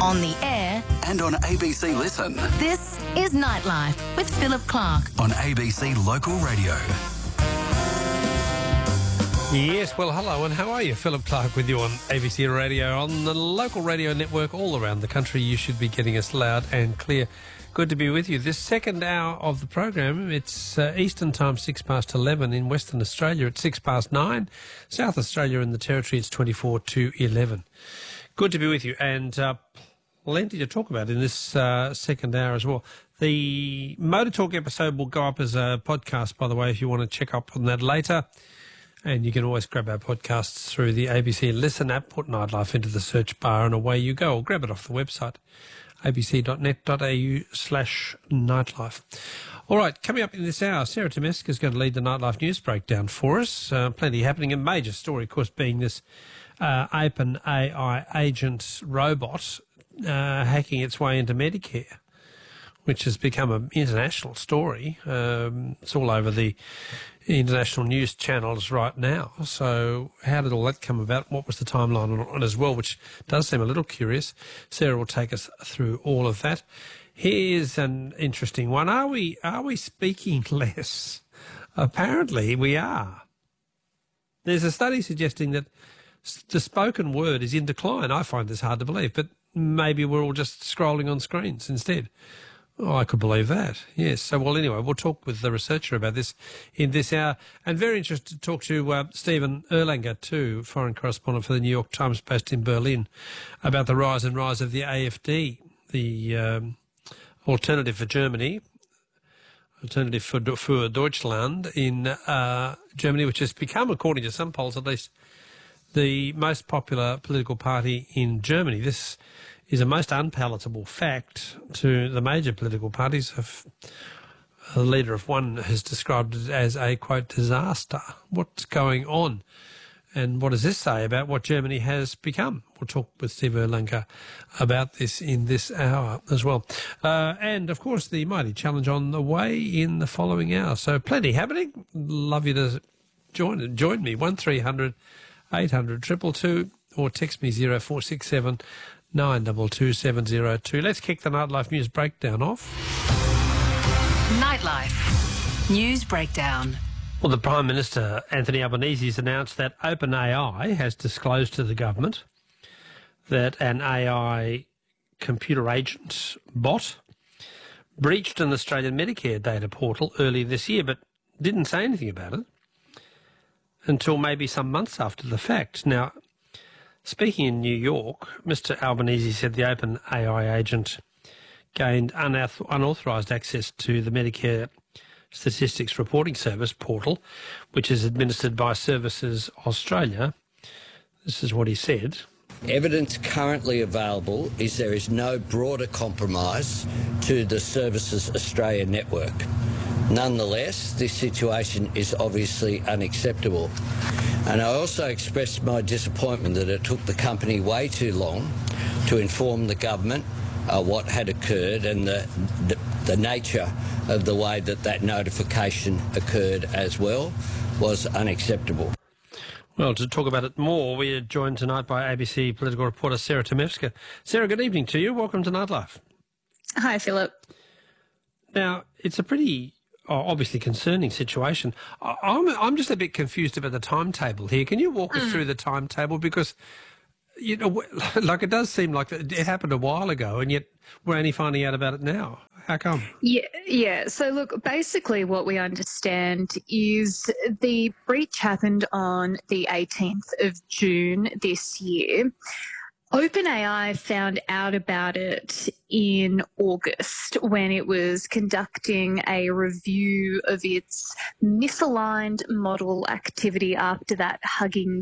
on the air, and on ABC Listen. this is Nightlife with Philip Clark. On ABC Local Radio. Yes, well, hello, and how are you? Philip Clark with you on ABC Radio, on the local radio network all around the country. You should be getting us loud and clear. Good to be with you. This second hour of the program, it's Eastern Time, 11:06. In Western Australia, it's 9:06. South Australia and the Territory, it's 11:24. Good to be with you, and plenty to talk about in this second hour as well. The Motor Talk episode will go up as a podcast, by the way, if you want to check up on that later. And you can always grab our podcasts through the ABC Listen app, put Nightlife into the search bar, and away you go. Or grab it off the website, abc.net.au/nightlife. All right, coming up in this hour, Sarah Tomeska is going to lead the Nightlife News Breakdown for us. Plenty happening. A major story, of course, being this OpenAI agent robot hacking its way into Medicare, which has become an international story. It's all over the international news channels right now. So how did all that come about? What was the timeline on it as well, which does seem a little curious. Sarah will take us through all of that. Here's an interesting one. Are we speaking less? Apparently we are. There's a study suggesting that the spoken word is in decline. I find this hard to believe, but maybe we're all just scrolling on screens instead. Oh, I could believe that. Yes. So, well, anyway, we'll talk with the researcher about this in this hour. And very interested to talk to Stephen Erlanger, too, foreign correspondent for the New York Times based in Berlin, about the rise and rise of the AfD, the Alternative for Germany, Alternative for Deutschland in Germany, which has become, according to some polls at least, the most popular political party in Germany. This is a most unpalatable fact to the major political parties. The leader of one has described it as a, quote, disaster. What's going on? And what does this say about what Germany has become? We'll talk with Steve Erlanger about this in this hour as well. And, of course, the mighty challenge on the way in the following hour. So plenty happening. Love you to join me. 1300 800 222 or text me 0467 922 702. Let's kick the Nightlife News Breakdown off. Nightlife News Breakdown. Well, the Prime Minister, Anthony Albanese, has announced that OpenAI has disclosed to the government that an AI computer agent bot breached an Australian Medicare data portal earlier this year, but didn't say anything about it until maybe some months after the fact. Now, speaking in New York, Mr Albanese said the OpenAI agent gained unauthorised access to the Medicare Statistics Reporting Service portal, which is administered by Services Australia. This is what he said. Evidence currently available is there is no broader compromise to the Services Australia network. Nonetheless, this situation is obviously unacceptable. And I also expressed my disappointment that it took the company way too long to inform the government what had occurred, and the nature of the way that notification occurred as well was unacceptable. Well, to talk about it more, we are joined tonight by ABC political reporter Sarah Tomeska. Sarah, good evening to you. Welcome to Nightlife. Hi, Philip. Now, it's a pretty obviously concerning situation. I'm just a bit confused about the timetable here. Can you walk us through the timetable? Because, you know, like it does seem like it happened a while ago, and yet we're only finding out about it now. How come? Yeah. So, look, basically what we understand is the breach happened on the 18th of June this year. OpenAI found out about it in August when it was conducting a review of its misaligned model activity after that Hugging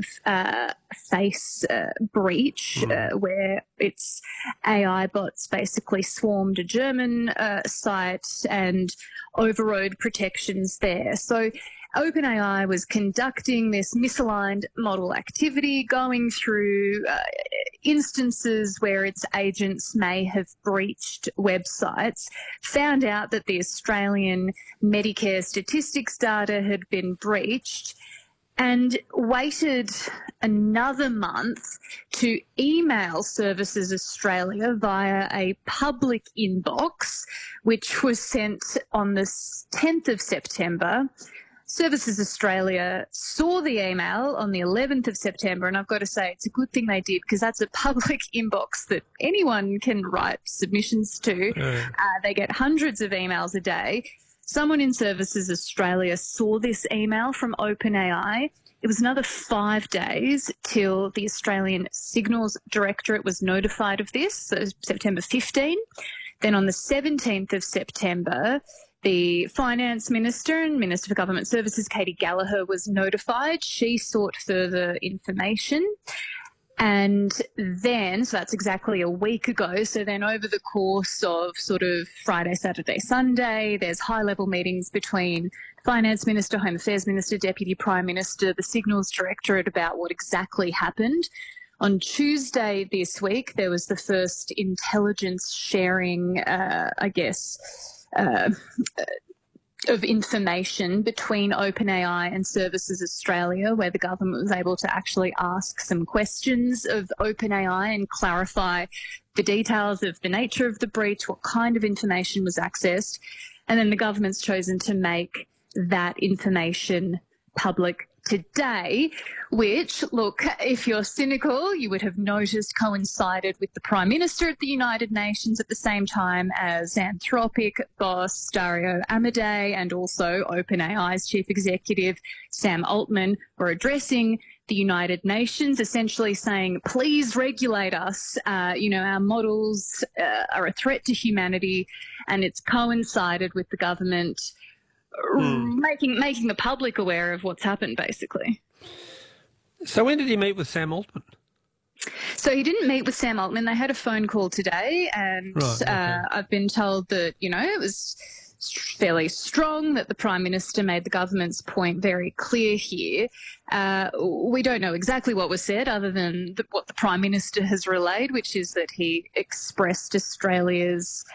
Face breach, where its AI bots basically swarmed a German site and overrode protections there. So OpenAI was conducting this misaligned model activity, going through instances where its agents may have breached websites, found out that the Australian Medicare statistics data had been breached, and waited another month to email Services Australia via a public inbox, which was sent on the 10th of September. Services Australia saw the email on the 11th of September, and I've got to say it's a good thing they did, because that's a public inbox that anyone can write submissions to. They get hundreds of emails a day. Someone in Services Australia saw this email from OpenAI. It was another 5 days till the Australian Signals Directorate was notified of this, so September 15. Then on the 17th of September, the Finance Minister and Minister for Government Services, Katie Gallagher, was notified. She sought further information. And then, so that's exactly a week ago, so then over the course of sort of Friday, Saturday, Sunday, there's high-level meetings between Finance Minister, Home Affairs Minister, Deputy Prime Minister, the Signals Directorate about what exactly happened. On Tuesday this week, there was the first intelligence sharing, of information between OpenAI and Services Australia, where the government was able to actually ask some questions of OpenAI and clarify the details of the nature of the breach, what kind of information was accessed. And then the government's chosen to make that information public today, which, look, if you're cynical, you would have noticed coincided with the Prime Minister at the United Nations at the same time as Anthropic boss Dario Amodei and also OpenAI's chief executive Sam Altman were addressing the United Nations, essentially saying, please regulate us. Our models are a threat to humanity, and it's coincided with the government making the public aware of what's happened, basically. So when did he meet with Sam Altman? So he didn't meet with Sam Altman. They had a phone call today, and I've been told that, it was fairly strong, that the Prime Minister made the government's point very clear here. We don't know exactly what was said other than what the Prime Minister has relayed, which is that he expressed Australia's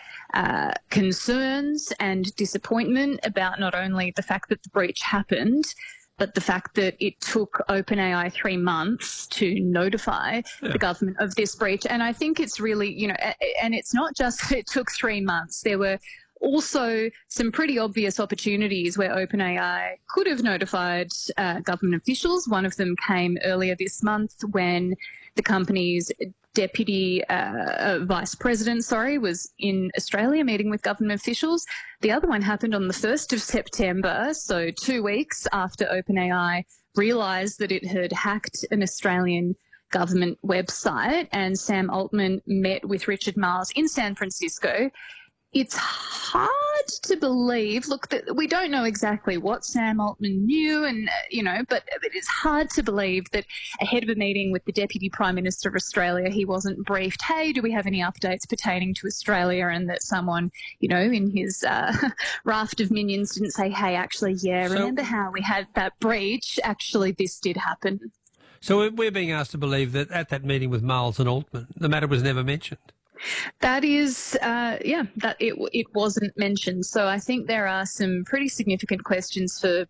concerns and disappointment about not only the fact that the breach happened, but the fact that it took OpenAI 3 months to notify the government of this breach. And I think it's really, and it's not just that it took 3 months. There were also some pretty obvious opportunities where OpenAI could have notified government officials. One of them came earlier this month when the company's deputy vice president, was in Australia meeting with government officials. The other one happened on the 1st of September, so 2 weeks after OpenAI realised that it had hacked an Australian government website, and Sam Altman met with Richard Marles in San Francisco. It's hard to believe. Look, we don't know exactly what Sam Altman knew, and but it is hard to believe that ahead of a meeting with the Deputy Prime Minister of Australia, he wasn't briefed, hey, do we have any updates pertaining to Australia? And that someone, in his raft of minions didn't say, hey, actually, remember how we had that breach? Actually, this did happen. So we're being asked to believe that at that meeting with Marles and Altman, the matter was never mentioned. That is, that it wasn't mentioned. So I think there are some pretty significant questions for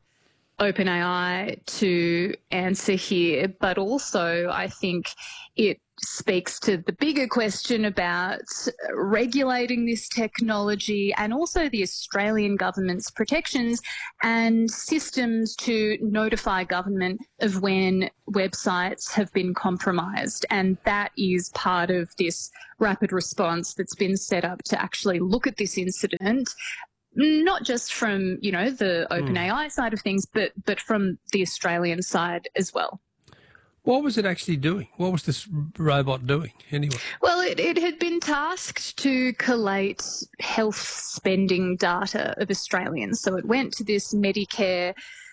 OpenAI to answer here, but also I think it speaks to the bigger question about regulating this technology and also the Australian government's protections and systems to notify government of when websites have been compromised. And that is part of this rapid response that's been set up to actually look at this incident, not just from, the OpenAI side of things, but from the Australian side as well. What was it actually doing? What was this robot doing anyway? Well, it had been tasked to collate health spending data of Australians. So it went to this Medicare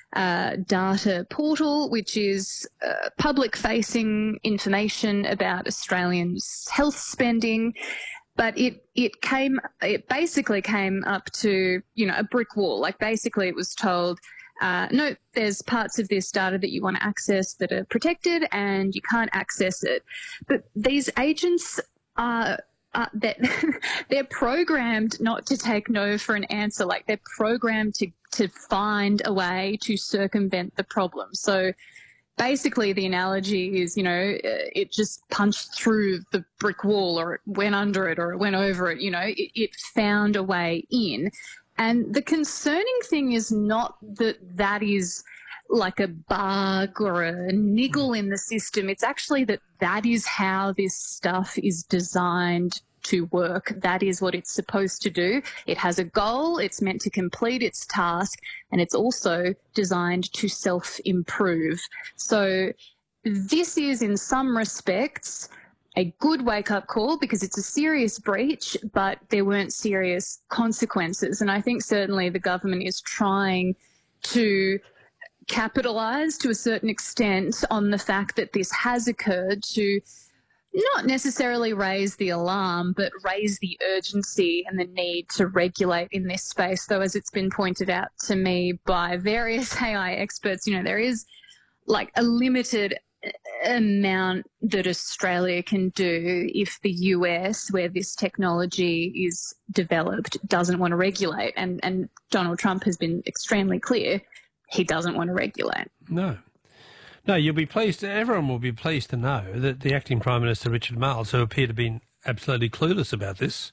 data portal, which is public-facing information about Australians' health spending. But it basically came up to, a brick wall. Like, basically it was told, no, there's parts of this data that you want to access that are protected and you can't access it. But these agents are they're programmed not to take no for an answer. Like, they're programmed to find a way to circumvent the problem. So basically the analogy is, it just punched through the brick wall, or it went under it, or it went over it, it found a way in. And the concerning thing is not that is like a bug or a niggle in the system. It's actually that is how this stuff is designed to work. That is what it's supposed to do. It has a goal, it's meant to complete its task, and it's also designed to self-improve. So this is, in some respects, a good wake-up call because it's a serious breach, but there weren't serious consequences. And I think certainly the government is trying to capitalise to a certain extent on the fact that this has occurred to not necessarily raise the alarm, but raise the urgency and the need to regulate in this space. Though, as it's been pointed out to me by various AI experts, there is like a limited amount that Australia can do if the US, where this technology is developed, doesn't want to regulate. And Donald Trump has been extremely clear he doesn't want to regulate. No, you'll be pleased. Everyone will be pleased to know that the acting Prime Minister, Richard Marles, who appeared to be absolutely clueless about this,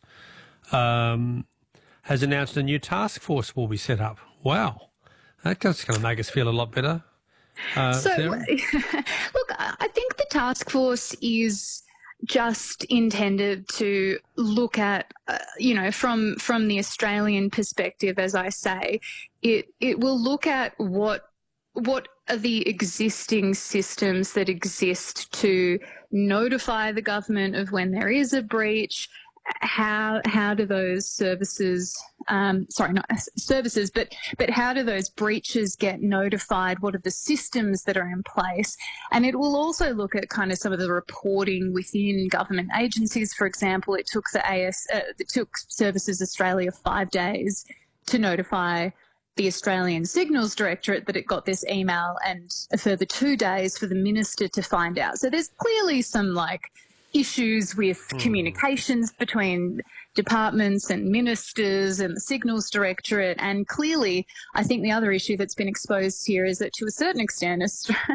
has announced a new task force will be set up. Wow. That's going to make us feel a lot better. Look, I think the task force is just intended to look at, from the Australian perspective, as I say, it will look at what are the existing systems that exist to notify the government of when there is a breach. How do those services, not services, but how do those breaches get notified? What are the systems that are in place? And it will also look at kind of some of the reporting within government agencies. For example, it took it took Services Australia 5 days to notify the Australian Signals Directorate that it got this email, and a further 2 days for the minister to find out. So there's clearly some issues with communications between departments and ministers and the Signals Directorate. And clearly, I think the other issue that's been exposed here is that to a certain extent,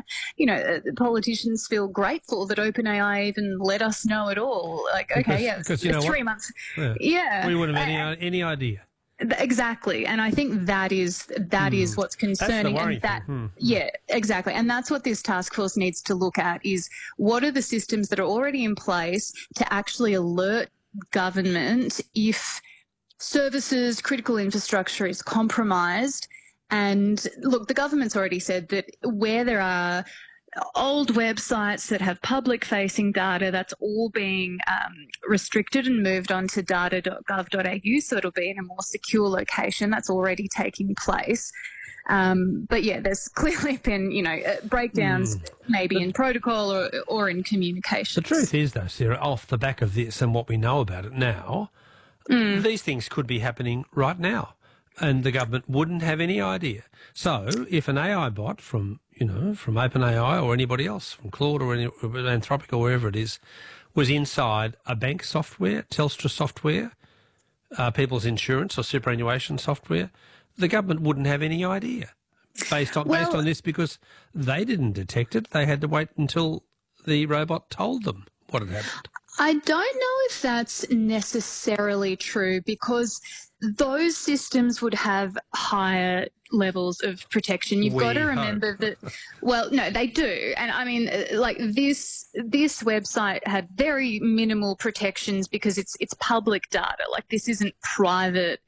politicians feel grateful that OpenAI even let us know at all. Because 3 months. Yeah. We wouldn't have any idea. Exactly, and I think that is what's concerning. That's the worry thing. Yeah, exactly, and that's what this task force needs to look at: is what are the systems that are already in place to actually alert government if services, critical infrastructure is compromised. And look, the government's already said that where there are old websites that have public-facing data, that's all being restricted and moved on to data.gov.au, so it'll be in a more secure location. That's already taking place. But yeah, there's clearly been, breakdowns maybe in protocol or in communication. The truth is, though, Sarah, off the back of this and what we know about it now, these things could be happening right now, and the government wouldn't have any idea. So if an AI bot from OpenAI or anybody else, from Claude or Anthropic or wherever it is, was inside a bank software, Telstra software, people's insurance or superannuation software, the government wouldn't have any idea based on this, because they didn't detect it. They had to wait until the robot told them what had happened. I don't know if that's necessarily true, because those systems would have higher levels of protection. You've got to remember that, well, no, they do. And I mean, this website had very minimal protections because it's public data. This isn't private